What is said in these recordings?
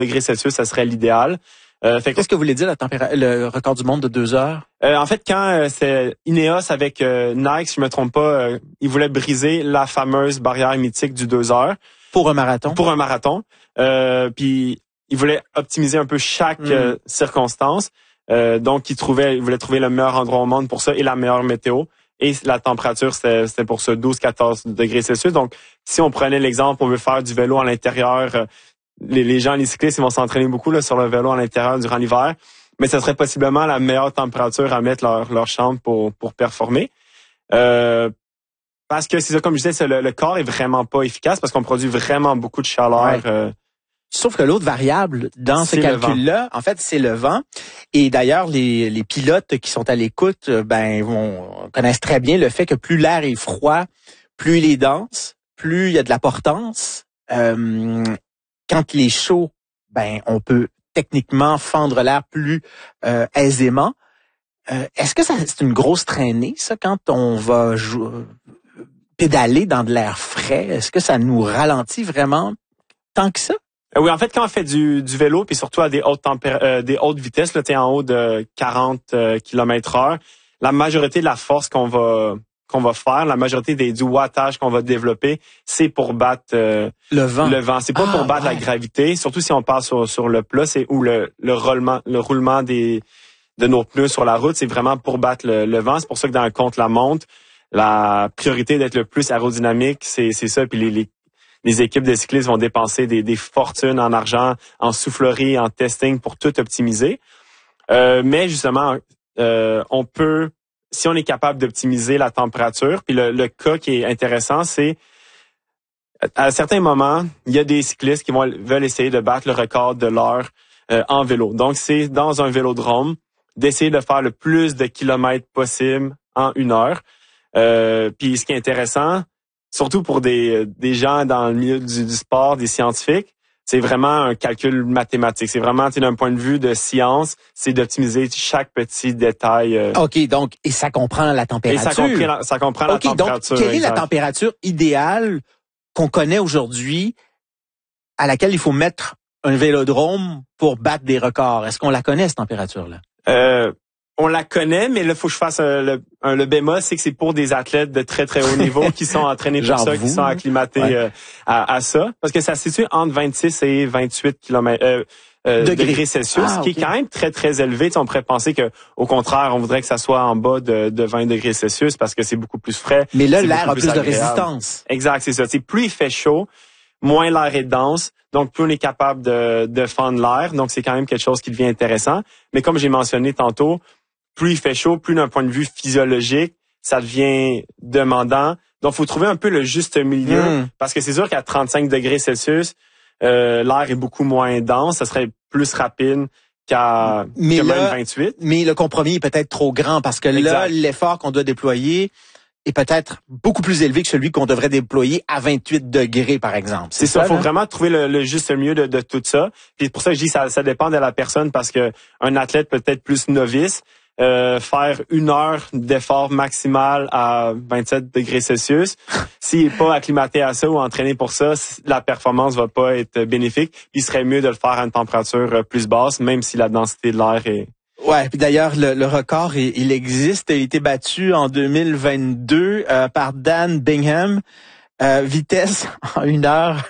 degrés Celsius, ça serait l'idéal. Qu'est-ce que vous voulez dire le record du monde de 2 heures? En fait, quand c'est Ineos avec Nike, si je me trompe pas, ils voulaient briser la fameuse barrière mythique du 2 heures. Pour un marathon? Pour un marathon. Puis ils voulaient optimiser un peu chaque circonstance. Donc ils voulaient trouver le meilleur endroit au monde pour ça et la meilleure météo. Et la température, c'était pour ça 12-14 degrés Celsius. Donc, si on prenait l'exemple, on veut faire du vélo à l'intérieur, les gens, les cyclistes, ils vont s'entraîner beaucoup là, sur le vélo à l'intérieur durant l'hiver. Mais ce serait possiblement la meilleure température à mettre leur chambre pour performer. Parce que c'est ça, comme je disais, le corps est vraiment pas efficace parce qu'on produit vraiment beaucoup de chaleur. Ouais. Sauf que l'autre variable dans ce calcul-là, en fait, c'est le vent. Et d'ailleurs, les pilotes qui sont à l'écoute, connaissent très bien le fait que plus l'air est froid, plus il est dense, plus il y a de la portance. Quand il est chaud, on peut techniquement fendre l'air plus aisément. Est-ce que c'est une grosse traînée, ça, quand on va pédaler dans de l'air frais? Est-ce que ça nous ralentit vraiment tant que ça? Oui, en fait, quand on fait du vélo, puis surtout à des hautes vitesses, là, en haut de 40 km/h, la majorité de la force qu'on va faire, la majorité du wattage qu'on va développer, c'est pour battre le vent. C'est pas pour battre la gravité, surtout si on passe sur le plat, c'est où le roulement de nos pneus sur la route, c'est vraiment pour battre le vent. C'est pour ça que dans le contre-la-montre, la priorité d'être le plus aérodynamique, c'est ça. Puis les équipes de cyclistes vont dépenser des fortunes en argent, en soufflerie, en testing pour tout optimiser. Mais justement, on peut, si on est capable d'optimiser la température, puis le cas qui est intéressant, c'est à certains moments, il y a des cyclistes qui veulent essayer de battre le record de l'heure en vélo. Donc, c'est dans un vélodrome d'essayer de faire le plus de kilomètres possible en 1 heure. Puis ce qui est intéressant, surtout pour des gens dans le milieu du sport, des scientifiques, c'est vraiment un calcul mathématique. C'est vraiment, d'un point de vue de science, c'est d'optimiser chaque petit détail. OK, donc, et ça comprend la température. Et ça comprend la température. Donc, quelle est la température idéale qu'on connaît aujourd'hui à laquelle il faut mettre un vélodrome pour battre des records? Est-ce qu'on la connaît, cette température-là? On la connaît, mais là, faut que je fasse le bémol, c'est que c'est pour des athlètes de très, très haut niveau qui sont entraînés pour ça, qui sont acclimatés à ça. Parce que ça se situe entre 26 et 28 degrés Celsius, qui est quand même très, très élevé. On pourrait penser que, au contraire, on voudrait que ça soit en bas de 20 degrés Celsius parce que c'est beaucoup plus frais. Mais là, l'air a plus de résistance. Exact, c'est ça. Plus il fait chaud, moins l'air est dense. Donc, plus on est capable de fendre l'air. Donc, c'est quand même quelque chose qui devient intéressant. Mais comme j'ai mentionné tantôt, plus il fait chaud, plus d'un point de vue physiologique, ça devient demandant. Donc, il faut trouver un peu le juste milieu. Parce que c'est sûr qu'à 35 degrés Celsius, l'air est beaucoup moins dense. Ça serait plus rapide qu'à même 28. Mais le compromis est peut-être trop grand parce que là, l'effort qu'on doit déployer est peut-être beaucoup plus élevé que celui qu'on devrait déployer à 28 degrés, par exemple. C'est ça, il faut vraiment trouver le juste milieu de tout ça. Puis pour ça, je dis ça dépend de la personne parce que un athlète peut-être plus novice, faire 1 heure d'effort maximal à 27 degrés Celsius, s'il n'est pas acclimaté à ça ou entraîné pour ça, la performance va pas être bénéfique. Puis il serait mieux de le faire à une température plus basse, même si la densité de l'air est... Ouais, puis d'ailleurs le record il existe, il a été battu en 2022 par Dan Bingham, vitesse en 1 heure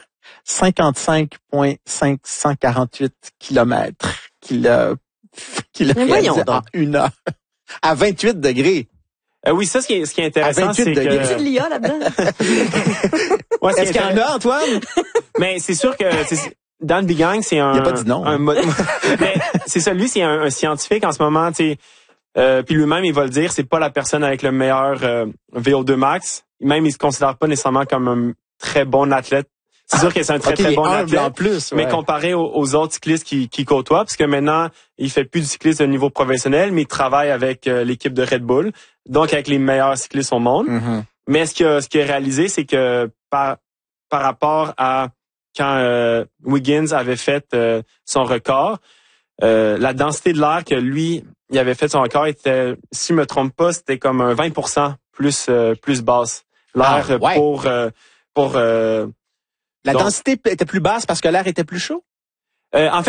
55,548 kilomètres qu'il a réalisé en 1 heure à 28 degrés. Oui, ça, ce qui est intéressant, c'est que... Y a-t-il de l'IA là-dedans? Ouais, est-ce qu'il y en a, Antoine? Mais c'est sûr que... Dan Bingham, c'est un... Il a pas dit non. Mais c'est ça, lui, c'est un scientifique en ce moment, tu sais. Puis lui-même, il va le dire, c'est pas la personne avec le meilleur VO2 max. Même, il se considère pas nécessairement comme un très bon athlète. C'est sûr que c'est un très, très bon athlète. En plus, mais comparé aux autres cyclistes qui côtoient, parce que maintenant, il fait plus du cyclisme de niveau professionnel, mais il travaille avec l'équipe de Red Bull, donc avec les meilleurs cyclistes au monde. Mm-hmm. Mais ce qu'il a réalisé, c'est que par rapport à quand Wiggins avait fait son record, la densité de l'air que lui, il avait fait son record était, si je me trompe pas, c'était comme un 20% plus basse. L'air pour la densité était plus basse parce que l'air était plus chaud? En fait,